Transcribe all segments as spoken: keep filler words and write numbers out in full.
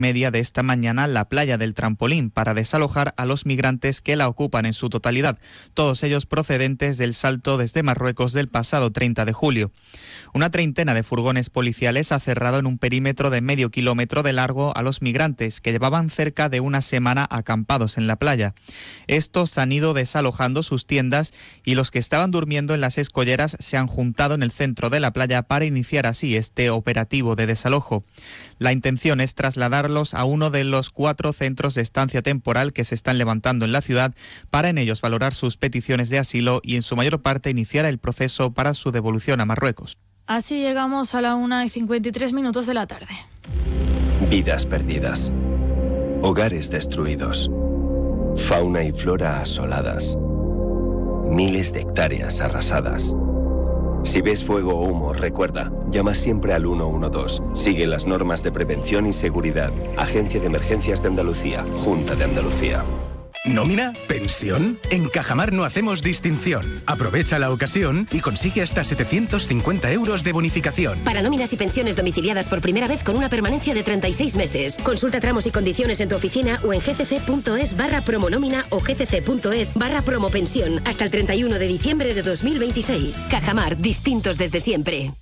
media de esta mañana la playa del Trampolín para desalojar a los migrantes que la ocupan en su totalidad, todos ellos procedentes del salto desde Marruecos del pasado treinta de julio. Una treintena de furgones policiales ha cerrado en un perímetro de medio kilómetro de largo a los migrantes que llevaban cerca de una semana acampados en la playa. Estos han ido desalojando sus tiendas y los que estaban durmiendo en las escolleras se han juntado en el centro de la playa para iniciar así este operativo de desalojo. La intención es trasladar a uno de los cuatro centros de estancia temporal que se están levantando en la ciudad para en ellos valorar sus peticiones de asilo y en su mayor parte iniciar el proceso para su devolución a Marruecos. Así llegamos a la una y cincuenta y tres minutos de la tarde. Vidas perdidas, hogares destruidos, fauna y flora asoladas, miles de hectáreas arrasadas. Si ves fuego o humo, recuerda, llama siempre al uno uno dos. Sigue las normas de prevención y seguridad. Agencia de Emergencias de Andalucía, Junta de Andalucía. ¿Nómina? ¿Pensión? En Cajamar no hacemos distinción. Aprovecha la ocasión y consigue hasta setecientos cincuenta euros de bonificación. Para nóminas y pensiones domiciliadas por primera vez con una permanencia de treinta y seis meses. Consulta tramos y condiciones en tu oficina o en gcc.es barra promonómina o gcc.es barra promopensión hasta el treinta y uno de diciembre de dos mil veintiséis. Cajamar, distintos desde siempre.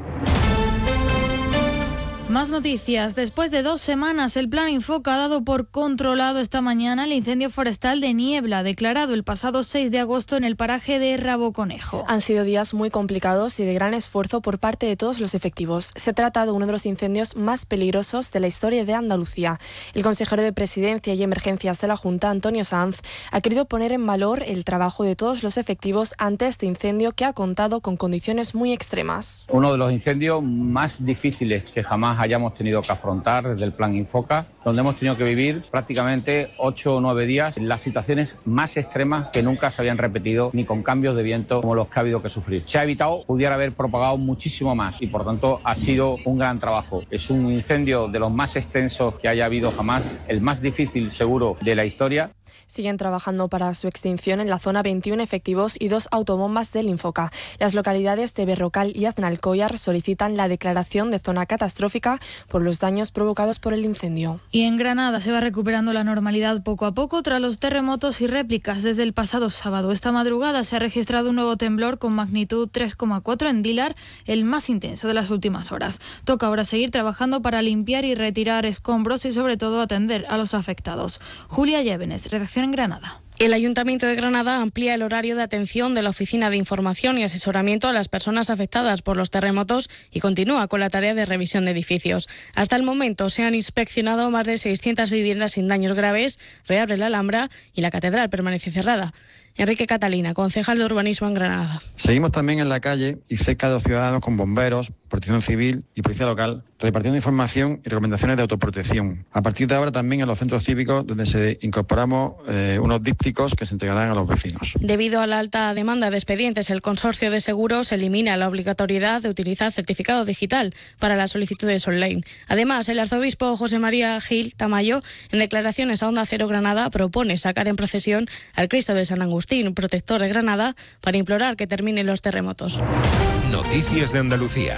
Más noticias. Después de dos semanas, el Plan Infoca ha dado por controlado esta mañana el incendio forestal de Niebla, declarado el pasado seis de agosto en el paraje de Raboconejo. Han sido días muy complicados y de gran esfuerzo por parte de todos los efectivos. Se trata de uno de los incendios más peligrosos de la historia de Andalucía. El consejero de Presidencia y Emergencias de la Junta, Antonio Sanz, ha querido poner en valor el trabajo de todos los efectivos ante este incendio que ha contado con condiciones muy extremas. Uno de los incendios más difíciles que jamás hayamos tenido que afrontar desde el Plan Infoca, donde hemos tenido que vivir prácticamente ocho o nueve días en las situaciones más extremas que nunca se habían repetido, ni con cambios de viento como los que ha habido que sufrir. Se ha evitado, pudiera haber propagado muchísimo más y por tanto ha sido un gran trabajo. Es un incendio de los más extensos que haya habido jamás, el más difícil seguro de la historia. Siguen trabajando para su extinción en la zona veintiún efectivos y dos autobombas del Infoca. Las localidades de Berrocal y Aznalcóllar solicitan la declaración de zona catastrófica por los daños provocados por el incendio. Y en Granada se va recuperando la normalidad poco a poco tras los terremotos y réplicas desde el pasado sábado. Esta madrugada se ha registrado un nuevo temblor con magnitud tres coma cuatro en Dílar, el más intenso de las últimas horas. Toca ahora seguir trabajando para limpiar y retirar escombros y sobre todo atender a los afectados. Julia Llévenes, redacción en Granada. El Ayuntamiento de Granada amplía el horario de atención de la Oficina de Información y Asesoramiento a las personas afectadas por los terremotos y continúa con la tarea de revisión de edificios. Hasta el momento se han inspeccionado más de seiscientas viviendas sin daños graves, reabre la Alhambra y la Catedral permanece cerrada. Enrique Catalina, concejal de Urbanismo en Granada. Seguimos también en la calle y cerca de los ciudadanos con bomberos, protección civil y policía local, repartiendo información y recomendaciones de autoprotección. A partir de ahora también en los centros cívicos, donde se incorporamos eh, unos dípticos que se entregarán a los vecinos. Debido a la alta demanda de expedientes, el Consorcio de Seguros elimina la obligatoriedad de utilizar certificado digital para las solicitudes online. Además, el arzobispo José María Gil Tamayo, en declaraciones a Onda Cero Granada, propone sacar en procesión al Cristo de San Agustín, protector de Granada, para implorar que terminen los terremotos. Noticias de Andalucía.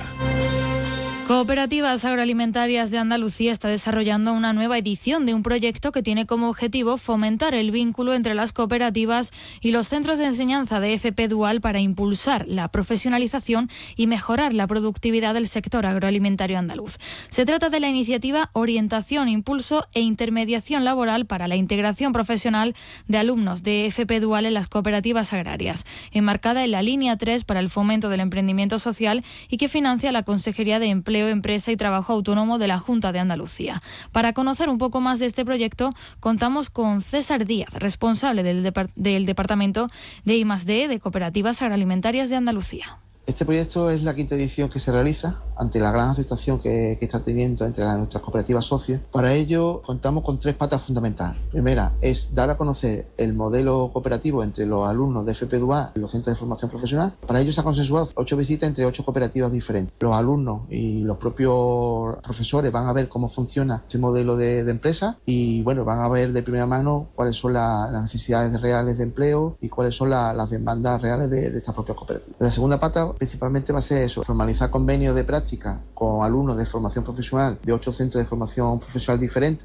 Cooperativas Agroalimentarias de Andalucía está desarrollando una nueva edición de un proyecto que tiene como objetivo fomentar el vínculo entre las cooperativas y los centros de enseñanza de F P Dual para impulsar la profesionalización y mejorar la productividad del sector agroalimentario andaluz. Se trata de la iniciativa Orientación, Impulso e Intermediación Laboral para la Integración Profesional de Alumnos de F P Dual en las cooperativas agrarias, enmarcada en la línea tres para el fomento del emprendimiento social y que financia la Consejería de Empleo, Empresa y Trabajo Autónomo de la Junta de Andalucía. Para conocer un poco más de este proyecto, contamos con César Díaz, responsable del, Depart- del Departamento de I más D de Cooperativas Agroalimentarias de Andalucía. Este proyecto es la quinta edición que se realiza ante la gran aceptación que, que está teniendo entre las, nuestras cooperativas socias. Para ello contamos con tres patas fundamentales. Primera es dar a conocer el modelo cooperativo entre los alumnos de F P Dual y los centros de formación profesional. Para ello se ha consensuado ocho visitas entre ocho cooperativas diferentes. Los alumnos y los propios profesores van a ver cómo funciona este modelo de, de empresa y bueno, van a ver de primera mano cuáles son la, las necesidades reales de empleo y cuáles son la, las demandas reales de, de estas propias cooperativas. La segunda pata principalmente va a ser eso, formalizar convenios de práctica con alumnos de formación profesional de ocho centros de formación profesional diferentes